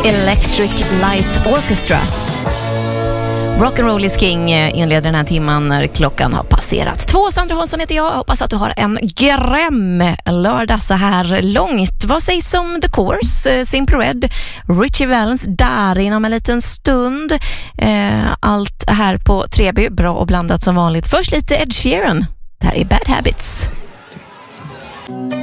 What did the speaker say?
Electric Light Orchestra. Rock'n'roll is king inleder den här timman när klockan har passerat 2. Sandra Hansson heter jag. Hoppas att du har en gräm lördag så här långt. Vad sägs om The Course, Simple Red, Richie Valens där inom en liten stund. Allt här på Treby, bra och blandat som vanligt. Först lite Ed Sheeran. Det här är Bad Habits.